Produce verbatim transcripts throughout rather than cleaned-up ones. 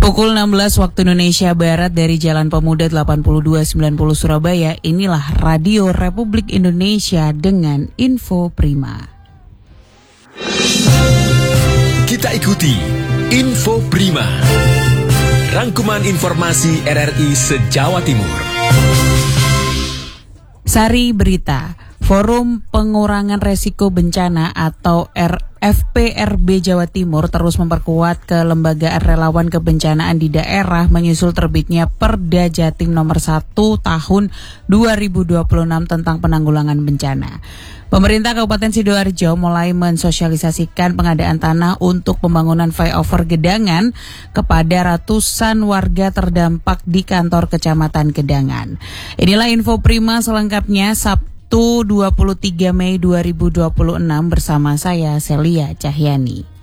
Pukul enam belas waktu Indonesia Barat dari Jalan Pemuda delapan puluh dua sembilan puluh Surabaya, inilah Radio Republik Indonesia dengan Info Prima. Kita ikuti Info Prima, rangkuman informasi R R I se-Jawa Timur. Sari berita, Forum Pengurangan Resiko Bencana atau F P R B Jawa Timur terus memperkuat kelembagaan relawan kebencanaan di daerah menyusul terbitnya Perda Jatim nomor satu tahun dua ribu dua puluh enam tentang penanggulangan bencana. Pemerintah Kabupaten Sidoarjo mulai mensosialisasikan pengadaan tanah untuk pembangunan flyover Gedangan kepada ratusan warga terdampak di kantor Kecamatan Gedangan. Inilah Info Prima selengkapnya Sabtu dua puluh tiga Mei dua ribu dua puluh enam bersama saya Celia Cahyani.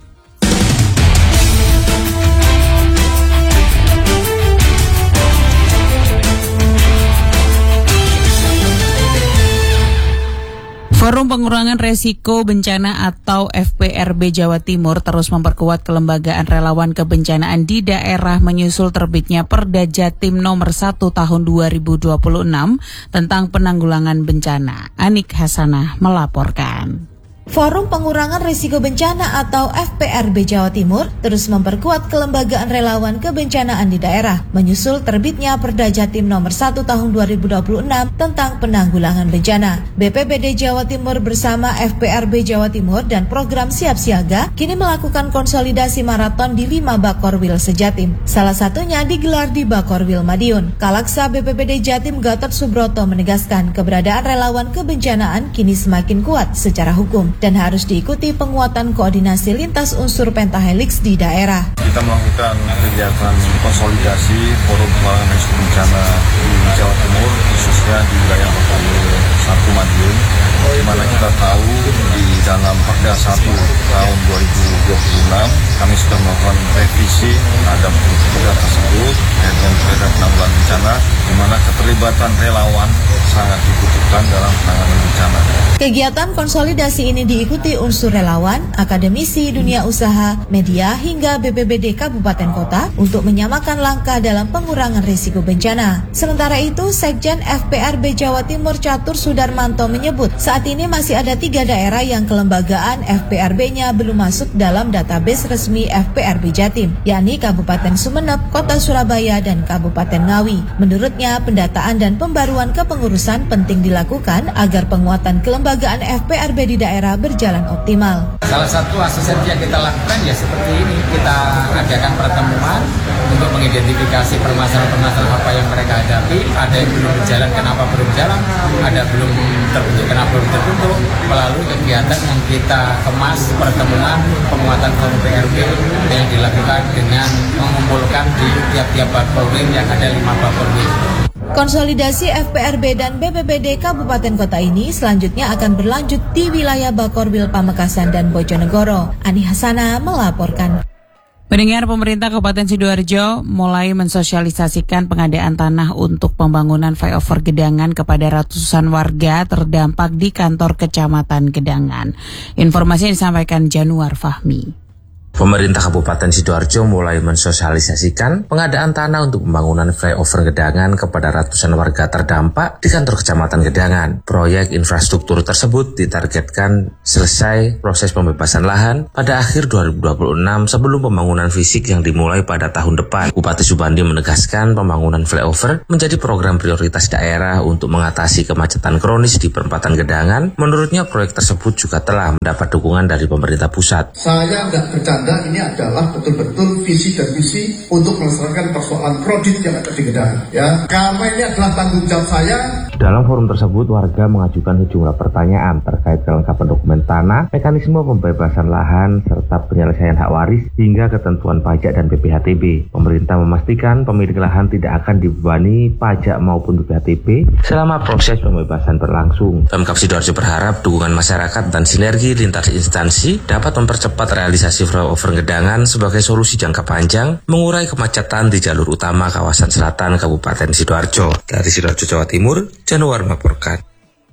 Forum Pengurangan Resiko Bencana atau F P R B Jawa Timur terus memperkuat kelembagaan relawan kebencanaan di daerah menyusul terbitnya Perda Jatim nomor satu tahun dua ribu dua puluh enam tentang penanggulangan bencana. Anik Hasanah melaporkan. Forum Pengurangan Risiko Bencana atau F P R B Jawa Timur terus memperkuat kelembagaan relawan kebencanaan di daerah menyusul terbitnya Perda Jatim nomor satu tahun dua ribu dua puluh enam tentang penanggulangan bencana. B P B D Jawa Timur bersama F P R B Jawa Timur dan program Siap Siaga kini melakukan konsolidasi maraton di lima Bakorwil se-Jatim. Salah satunya digelar di Bakorwil Madiun. Kalaksa B P B D Jatim Gatot Subroto menegaskan keberadaan relawan kebencanaan kini semakin kuat secara hukum dan harus diikuti penguatan koordinasi lintas unsur pentahelix di daerah. Kita melakukan kegiatan konsolidasi Forum Pengurangan Risiko Bencana di Jawa Timur, khususnya di wilayah Bakorwil satu Madiun, di mana kita tahu di dalam Perda satu tahun dua ribu dua puluh enam kami sudah melakukan revisi terhadap perda tersebut yaitu perda penanggulangan bencana, di mana keterlibatan relawan sangat dibutuhkan dalam penanganan bencana. Kegiatan konsolidasi ini diikuti unsur relawan, akademisi, dunia usaha, media, hingga B P B D Kabupaten Kota untuk menyamakan langkah dalam pengurangan risiko bencana. Sementara itu, Sekjen F P R B Jawa Timur Catur Sudarmanto menyebut saat ini masih ada tiga daerah yang kelembagaan F P R B-nya belum masuk dalam database resmi F P R B Jatim, yakni Kabupaten Sumeneb, Kota Surabaya, dan Kabupaten Ngawi. Menurutnya, pendataan dan pembaruan kepengurusan penting dilakukan agar penguatan kelembagaan F P R B di daerah berjalan optimal. Salah satu asistensi yang kita lakukan ya seperti ini, kita adakan pertemuan untuk mengidentifikasi permasalahan-permasalahan apa yang mereka hadapi, ada yang belum berjalan kenapa belum berjalan, ada belum terbentuk kenapa belum terbentuk, melalui kegiatan yang kita kemas pertemuan penguatan F P R B yang dilakukan dengan mengumpulkan di tiap-tiap Bakorwil yang ada lima Bakorwil. Konsolidasi F P R B dan B P B D Kabupaten Kota ini selanjutnya akan berlanjut di wilayah Bakorwil Pamekasan dan Bojonegoro. Ani Hasanah melaporkan. Pendengar, pemerintah Kabupaten Sidoarjo mulai mensosialisasikan pengadaan tanah untuk pembangunan flyover Gedangan kepada ratusan warga terdampak di kantor Kecamatan Gedangan. Informasi yang disampaikan Januar Fahmi. Pemerintah Kabupaten Sidoarjo mulai mensosialisasikan pengadaan tanah untuk pembangunan flyover Gedangan kepada ratusan warga terdampak di kantor Kecamatan Gedangan. Proyek infrastruktur tersebut ditargetkan selesai proses pembebasan lahan pada akhir dua ribu dua puluh enam sebelum pembangunan fisik yang dimulai pada tahun depan. Bupati Subandi menegaskan pembangunan flyover menjadi program prioritas daerah untuk mengatasi kemacetan kronis di perempatan Gedangan. Menurutnya proyek tersebut juga telah mendapat dukungan dari pemerintah pusat. Saya tidak bercanda. Dan ini adalah betul-betul visi dan misi untuk melestarikan persoalan kredit yang ada di Gedangan. Ya, karena ini adalah tanggung jawab saya. Dalam forum tersebut, warga mengajukan sejumlah pertanyaan terkait kelengkapan dokumen tanah, mekanisme pembebasan lahan, serta penyelesaian hak waris, hingga ketentuan pajak dan B P H T B. Pemerintah memastikan pemilik lahan tidak akan dibebani pajak maupun B P H T B selama proses pembebasan berlangsung. Pemkab Sidoarjo berharap dukungan masyarakat dan sinergi lintas instansi dapat mempercepat realisasi flyover Gedangan sebagai solusi jangka panjang mengurai kemacetan di jalur utama kawasan selatan Kabupaten Sidoarjo. Dari Sidoarjo, Jawa Timur, Januar melaporkan.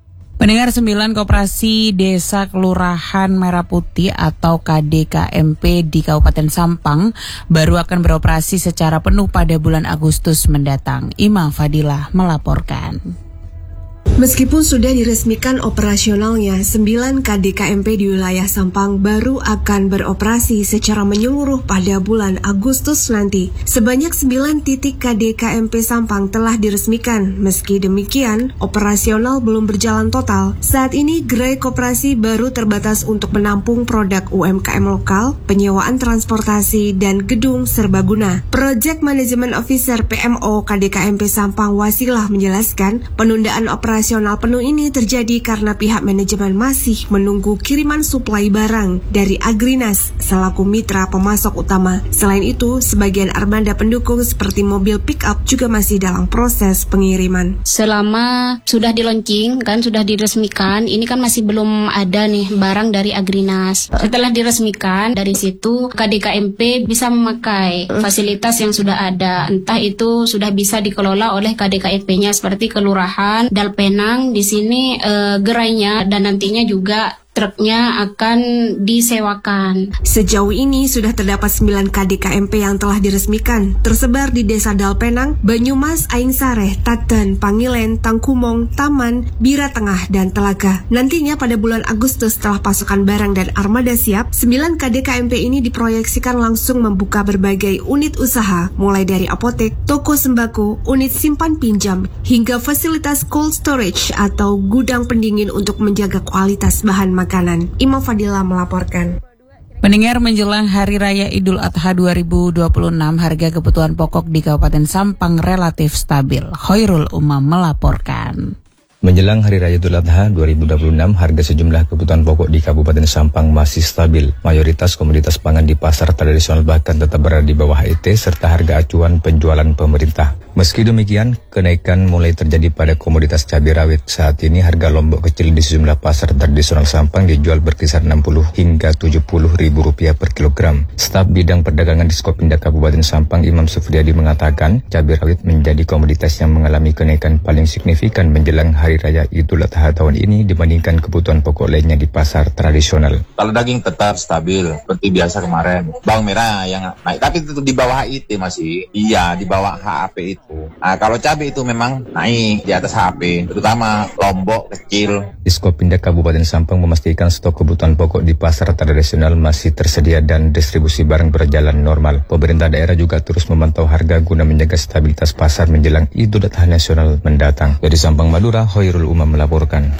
Pendengar, sembilan koperasi desa kelurahan Merah Putih atau K D K M P di Kabupaten Sampang baru akan beroperasi secara penuh pada bulan Agustus mendatang. Ima Fadilah melaporkan. Meskipun sudah diresmikan operasionalnya, sembilan K D K M P di wilayah Sampang baru akan beroperasi secara menyeluruh pada bulan Agustus nanti. Sebanyak sembilan titik K D K M P Sampang telah diresmikan. Meski demikian, operasional belum berjalan total. Saat ini, gerai koperasi baru terbatas untuk menampung produk U M K M lokal, penyewaan transportasi, dan gedung serbaguna. Project Management Officer P M O K D K M P Sampang Wasilah menjelaskan, penundaan operasi Operasional penuh ini terjadi karena pihak manajemen masih menunggu kiriman suplai barang dari Agrinas selaku mitra pemasok utama. Selain itu, sebagian armada pendukung seperti mobil pick-up juga masih dalam proses pengiriman. Selama sudah di launching, kan sudah diresmikan, ini kan masih belum ada nih barang dari Agrinas. Setelah diresmikan, dari situ K D K M P bisa memakai fasilitas yang sudah ada. Entah itu sudah bisa dikelola oleh K D K M P-nya seperti kelurahan, Dalpen Di sini e, gerainya dan nantinya juga truknya akan disewakan. Sejauh ini sudah terdapat sembilan K D K M P yang telah diresmikan, tersebar di Desa Dalpenang, Banyumas, Aing Sareh, Taten, Pangilen, Tangkumong, Taman, Bira Tengah, dan Telaga. Nantinya pada bulan Agustus setelah pasokan barang dan armada siap, sembilan K D K M P ini diproyeksikan langsung membuka berbagai unit usaha, mulai dari apotek, toko sembako, unit simpan pinjam, hingga fasilitas cold storage atau gudang pendingin untuk menjaga kualitas bahan makanan. Makanan. Ima Fadila melaporkan. Pendengar, menjelang Hari Raya Idul Adha dua ribu dua puluh enam, harga kebutuhan pokok di Kabupaten Sampang relatif stabil. Khairul Umam melaporkan. Menjelang Hari Raya Idul Adha dua ribu dua puluh enam, harga sejumlah kebutuhan pokok di Kabupaten Sampang masih stabil. Mayoritas komoditas pangan di pasar tradisional bahkan tetap berada di bawah E T serta harga acuan penjualan pemerintah. Meski demikian, kenaikan mulai terjadi pada komoditas cabai rawit. Saat ini harga lombok kecil di sejumlah pasar tradisional Sampang dijual berkisar enam puluh hingga tujuh puluh ribu rupiah per kilogram. Staf Bidang Perdagangan Diskopindah Kabupaten Sampang, Imam Sufriyadi, mengatakan cabai rawit menjadi komoditas yang mengalami kenaikan paling signifikan menjelang Hari Hari Raya Idul Adha tahun ini dibandingkan kebutuhan pokok lainnya di pasar tradisional. Kalau daging tetap stabil seperti biasa kemarin. Bawang merah yang naik, tapi tetap di bawah I T masih. Iya, di bawah H A P itu. Nah, kalau cabai itu memang naik di atas H A P, terutama lombok kecil. Diskopindah Kabupaten Sampang memastikan stok kebutuhan pokok di pasar tradisional masih tersedia dan distribusi barang berjalan normal. Pemerintah daerah juga terus memantau harga guna menjaga stabilitas pasar menjelang Idul Adha nasional mendatang. Dari Sampang, Madura, Khairul Umam melaporkan.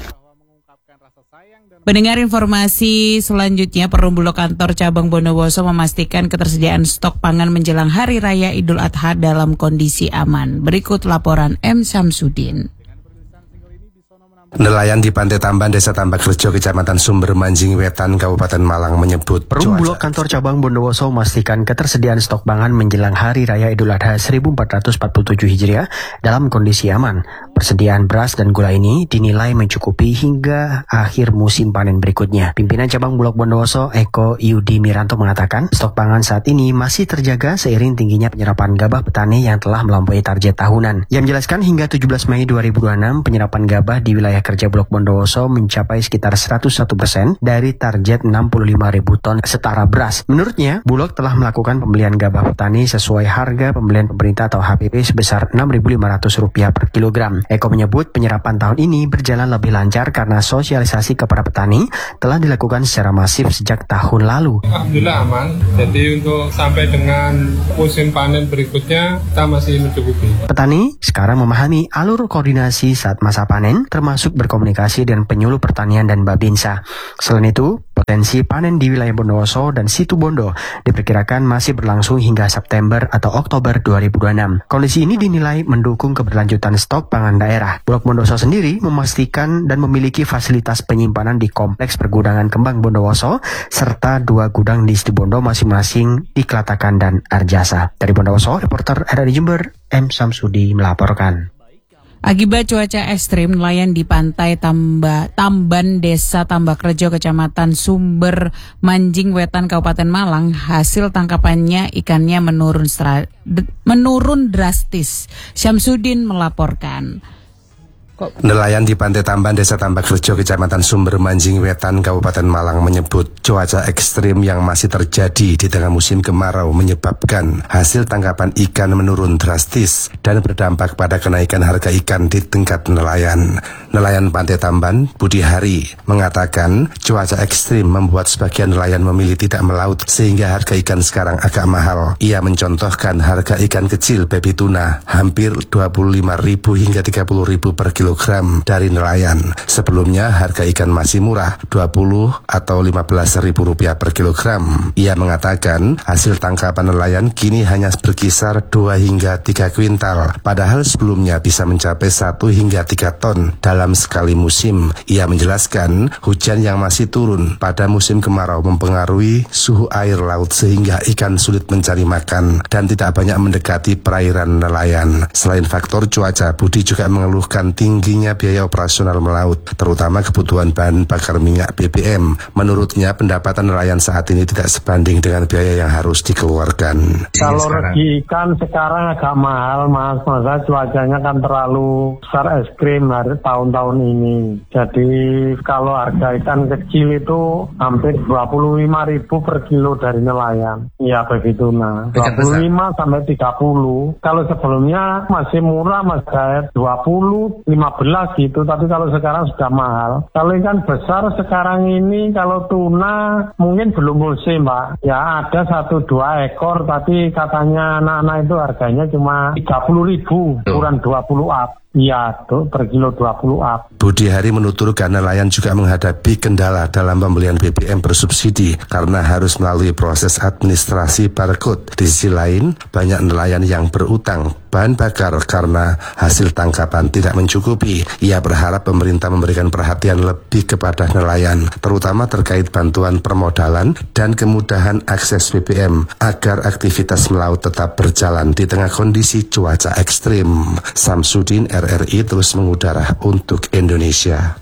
Pendengar, informasi selanjutnya, Perum Bulog Kantor Cabang Bondowoso memastikan ketersediaan stok pangan menjelang Hari Raya Idul Adha dalam kondisi aman. Berikut laporan M. Syamsuddin. Nelayan di Pantai Tamban, Desa Tambak Rejo, Kecamatan Sumber Manjing Wetan, Kabupaten Malang menyebut Perum Bulog Kantor Cabang Bondowoso memastikan ketersediaan stok pangan menjelang Hari Raya Idul Adha seribu empat ratus empat puluh tujuh Hijriah dalam kondisi aman. Persediaan beras dan gula ini dinilai mencukupi hingga akhir musim panen berikutnya. Pimpinan Cabang Bulog Bondowoso, Eko Yudi Miranto, mengatakan stok pangan saat ini masih terjaga seiring tingginya penyerapan gabah petani yang telah melampaui target tahunan. Yang menjelaskan hingga tujuh belas Mei dua ribu dua puluh enam penyerapan gabah di wilayah kerja Bulog Bondowoso mencapai sekitar seratus satu persen dari target enam puluh lima ribu ton setara beras. Menurutnya, Bulog telah melakukan pembelian gabah petani sesuai harga pembelian pemerintah atau H P P sebesar enam ribu lima ratus rupiah per kilogram. Eko menyebut penyerapan tahun ini berjalan lebih lancar karena sosialisasi kepada petani telah dilakukan secara masif sejak tahun lalu. Alhamdulillah aman. Jadi untuk sampai dengan musim panen berikutnya kita masih mencukupi. Petani sekarang memahami alur koordinasi saat masa panen, termasuk berkomunikasi dengan penyuluh pertanian dan Babinsa. Selain itu, potensi panen di wilayah Bondowoso dan Situ Bondo diperkirakan masih berlangsung hingga September atau Oktober dua ribu dua puluh enam. Kondisi ini dinilai mendukung keberlanjutan stok pangan daerah. Bulog Bondowoso sendiri memastikan dan memiliki fasilitas penyimpanan di Kompleks Pergudangan Kembang Bondowoso serta dua gudang di Situ Bondo masing-masing di Kelatakan dan Arjasa. Dari Bondowoso, reporter R R I Jember, M. Samsudi melaporkan. Akibat cuaca ekstrim, nelayan di pantai Tamba, Tamban, Desa Tambak Rejo, Kecamatan Sumber Manjing Wetan, Kabupaten Malang, hasil tangkapannya ikannya menurun stra, d, menurun drastis. Syamsuddin melaporkan. Nelayan di Pantai Tamban, Desa Tambakrejo, Kecamatan Sumber Manjing Wetan, Kabupaten Malang menyebut cuaca ekstrim yang masih terjadi di tengah musim kemarau menyebabkan hasil tangkapan ikan menurun drastis dan berdampak pada kenaikan harga ikan di tingkat nelayan. Nelayan Pantai Tamban, Budi Hari, mengatakan cuaca ekstrim membuat sebagian nelayan memilih tidak melaut sehingga harga ikan sekarang agak mahal. Ia mencontohkan harga ikan kecil baby tuna hampir dua puluh lima ribu hingga tiga puluh ribu per kilogram dari nelayan. Sebelumnya harga ikan masih murah, dua puluh atau lima belas ribu rupiah per kilogram. Ia mengatakan hasil tangkapan nelayan kini hanya berkisar dua hingga tiga kuintal, padahal sebelumnya bisa mencapai satu hingga tiga ton dalam sekali musim. Ia menjelaskan hujan yang masih turun pada musim kemarau mempengaruhi suhu air laut sehingga ikan sulit mencari makan dan tidak banyak mendekati perairan nelayan. Selain faktor cuaca, Budi juga mengeluhkan tingginya biaya operasional melaut, terutama kebutuhan bahan bakar minyak B B M. Menurutnya, pendapatan nelayan saat ini tidak sebanding dengan biaya yang harus dikeluarkan. Kalau regi ikan sekarang agak mahal, Mas. Masa cuacanya kan terlalu besar ekstrim hari tahun-tahun ini. Jadi kalau harga ikan kecil itu hampir dua puluh lima ribu per kilo dari nelayan. Ya, begitu nah. dua puluh lima sampai tiga puluh. Kalau sebelumnya masih murah, Mas, kayak dua puluh, lima belas gitu, tapi kalau sekarang sudah mahal. Kalau ikan besar sekarang ini, kalau tuna mungkin belum musim, Pak. Ya ada satu dua ekor, tapi katanya anak-anak itu harganya cuma tiga puluh ribu, kurang dua puluh up. Iya, tuh per kilo dua puluh up. Budi Hari menuturkan nelayan juga menghadapi kendala dalam pembelian B B M bersubsidi karena harus melalui proses administrasi barcode. Di sisi lain, banyak nelayan yang berutang bahan bakar karena hasil tangkapan tidak mencukupi. Ia berharap pemerintah memberikan perhatian lebih kepada nelayan, terutama terkait bantuan permodalan dan kemudahan akses B B M agar aktivitas melaut tetap berjalan di tengah kondisi cuaca ekstrim. Samsudin, R R I terus mengudara untuk Indonesia.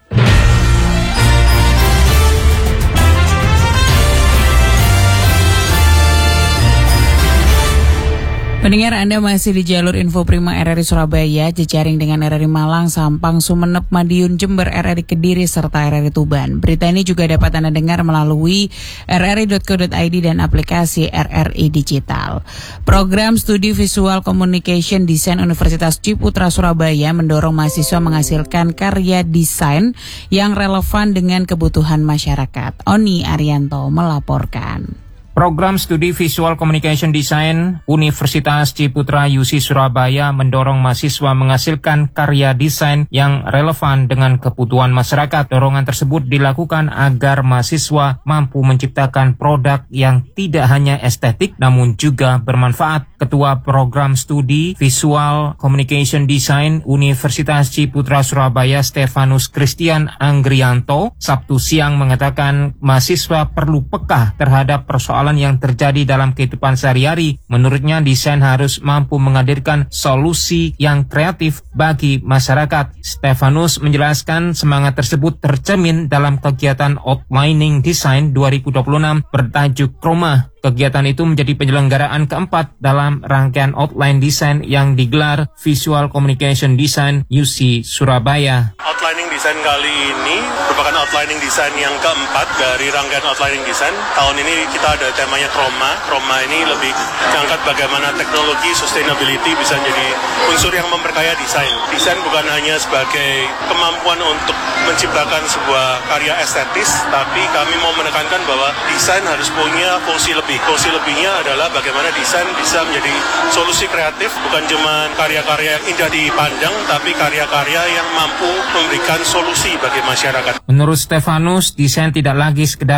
Pendengar, Anda masih di jalur Info Prima R R I Surabaya, jejaring dengan R R I Malang, Sampang, Sumeneb, Madiun, Jember, R R I Kediri, serta R R I Tuban. Berita ini juga dapat Anda dengar melalui r r i dot co dot i d dan aplikasi R R I Digital. Program Studi Visual Communication Design Universitas Ciputra Surabaya mendorong mahasiswa menghasilkan karya desain yang relevan dengan kebutuhan masyarakat. Oni Arianto melaporkan. Program Studi Visual Communication Design Universitas Ciputra U C Surabaya mendorong mahasiswa menghasilkan karya desain yang relevan dengan kebutuhan masyarakat. Dorongan tersebut dilakukan agar mahasiswa mampu menciptakan produk yang tidak hanya estetik namun juga bermanfaat. Ketua Program Studi Visual Communication Design Universitas Ciputra Surabaya Stefanus Christian Anggrianto Sabtu siang mengatakan mahasiswa perlu peka terhadap persoalan yang terjadi dalam kehidupan sehari-hari. Menurutnya, desain harus mampu menghadirkan solusi yang kreatif bagi masyarakat. Stefanus menjelaskan semangat tersebut tercermin dalam kegiatan Outlining Design dua ribu dua puluh enam bertajuk Chroma. Kegiatan itu menjadi penyelenggaraan keempat dalam rangkaian Outline Design yang digelar Visual Communication Design U C Surabaya. Outlining Design kali ini merupakan outlining design yang keempat dari rangkaian outlining design. Tahun ini kita ada temanya Chroma. Chroma ini lebih mengangkat bagaimana teknologi sustainability bisa menjadi unsur yang memperkaya desain. Desain bukan hanya sebagai kemampuan untuk menciptakan sebuah karya estetis, tapi kami mau menekankan bahwa desain harus punya fungsi lebih. Fungsi lebihnya adalah bagaimana desain bisa menjadi solusi kreatif, bukan cuma karya-karya yang indah dipandang, tapi karya-karya yang mampu memberikan solusi bagi masyarakat. Menurut Stefanus, desain tidak lagi sekedar